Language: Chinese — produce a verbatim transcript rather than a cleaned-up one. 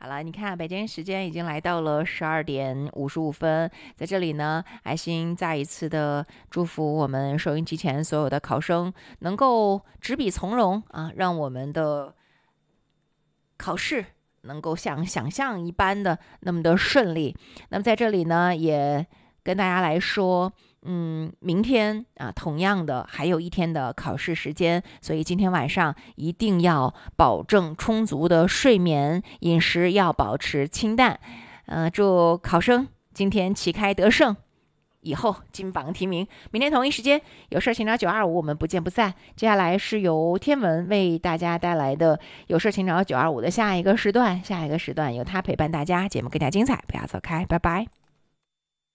好了，你看北京时间已经来到了十二点五十五分，在这里呢，爱心再一次的祝福我们收音机前所有的考生能够执笔从戎啊，让我们的考试能够像想象一般的那么的顺利。那么在这里呢，也跟大家来说，嗯，明天啊，同样的还有一天的考试时间，所以今天晚上一定要保证充足的睡眠，饮食要保持清淡。呃，祝考生今天旗开得胜，以后金榜题名。明天同一时间有事请找九二五，我们不见不散。接下来是由天文为大家带来的有事请找九二五的下一个时段，下一个时段由他陪伴大家，节目更加精彩，不要走开，拜拜。